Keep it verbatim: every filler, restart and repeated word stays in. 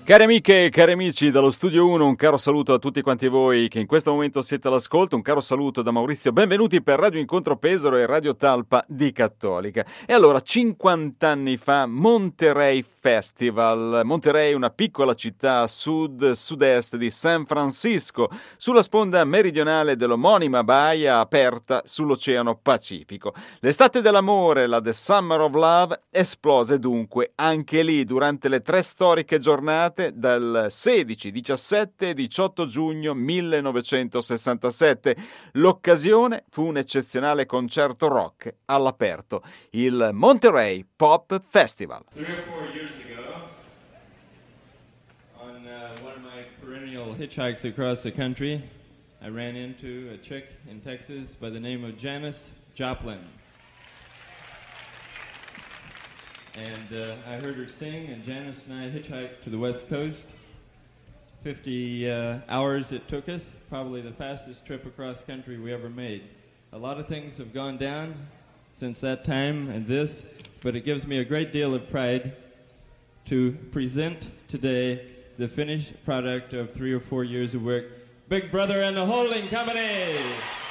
Cari amiche e cari amici dallo Studio uno, un caro saluto a tutti quanti voi che in questo momento siete all'ascolto, un caro saluto da Maurizio, benvenuti per Radio Incontro Pesaro e Radio Talpa di Cattolica. E allora, cinquanta anni fa, Monterey Festival, Monterey una piccola città a sud-sud-est di San Francisco, sulla sponda meridionale dell'omonima baia aperta sull'Oceano Pacifico. L'estate dell'amore, la The Summer of Love, esplose dunque anche lì durante le tre storiche giornate dal sedici, diciassette e diciotto giugno millenovecentosessantasette. L'occasione fu un eccezionale concerto rock all'aperto, il Monterey Pop Festival. Three or four years ago, on uh, one of my perennial hitchhikes across the country, I ran into a chick in Texas by the name of Janis Joplin. And uh, I heard her sing, and Janice and I hitchhiked to the West Coast. fifty uh, hours it took us, probably the fastest trip across country we ever made. A lot of things have gone down since that time and this, but it gives me a great deal of pride to present today the finished product of three or four years of work, Big Brother and the Holding Company.